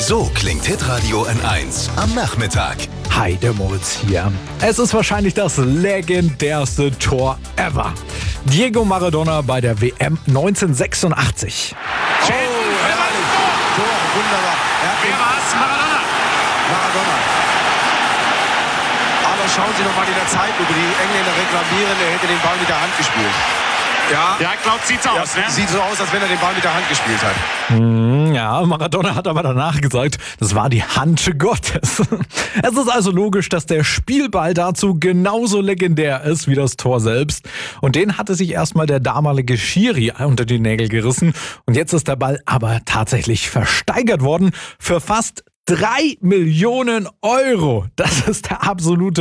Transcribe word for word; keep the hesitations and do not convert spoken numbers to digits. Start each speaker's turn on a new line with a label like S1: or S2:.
S1: So klingt Hitradio N eins am Nachmittag.
S2: Hi, der Moritz hier. Es ist wahrscheinlich das legendärste Tor ever. Diego Maradona bei der W M neunzehnhundertsechsundachtzig.
S3: Oh, herrlich. Tor, wunderbar. Er hat
S4: Wer
S3: den
S4: war's? Maradona.
S3: Maradona. Aber schauen Sie noch mal in der Zeitlupe. Die Engländer reklamieren, er hätte den Ball mit der Hand gespielt. Ja,
S4: Ja, glaubt, sieht's
S3: ja,
S4: aus, ne?
S3: sieht so aus, als wenn er den Ball mit der Hand gespielt hat.
S2: Ja, Maradona hat aber danach gesagt, das war die Hand Gottes. Es ist also logisch, dass der Spielball dazu genauso legendär ist wie das Tor selbst. Und den hatte sich erstmal der damalige Schiri unter die Nägel gerissen. Und jetzt ist der Ball aber tatsächlich versteigert worden für fast drei Millionen Euro. Das ist der absolute